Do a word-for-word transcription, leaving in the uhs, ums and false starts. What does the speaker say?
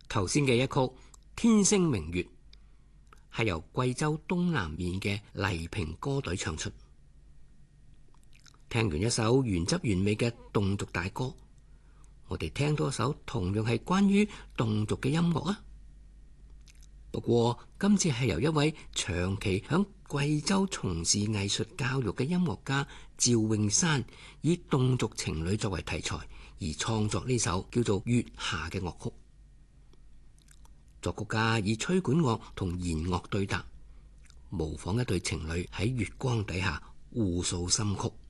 頭先嘅一曲《天星明月》係由貴州東南面嘅黎平歌隊唱出。聽完一首原汁原味嘅侗族大歌，我哋聽到一首同樣係關於侗族嘅音樂啊。不過今次係由一位長期響貴州從事藝術教育嘅音樂家趙永山，以侗族情侶作為題材而創作呢首叫做《月下》嘅樂曲。作曲家以吹管樂同弦樂對答，模仿一對情侶喺月光底下互訴心曲。